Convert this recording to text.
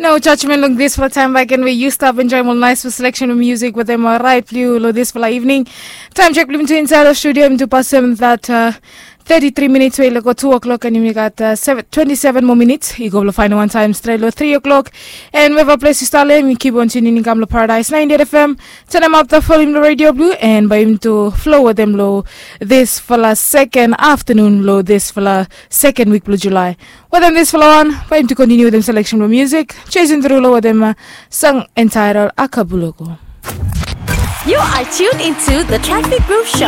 No judgment on this for time back and we used to have enjoyable nice selection of music with them right blue lo this for evening. Time check to inside the studio into past 7 that 33 minutes we go 2 o'clock and you got 27 more minutes. You go to find one time straight lo 3 o'clock and we have a place to start we keep on tuning in Gamla Paradise 90 FM. Turn them up the volume the radio blue and by him to flow with them low this for the second afternoon low this for the second week blue July. With them this follow on for him to continue with them selection of music chasing through low with them song entitled Akabulogo. You are tuned into the Traffic Groove Show.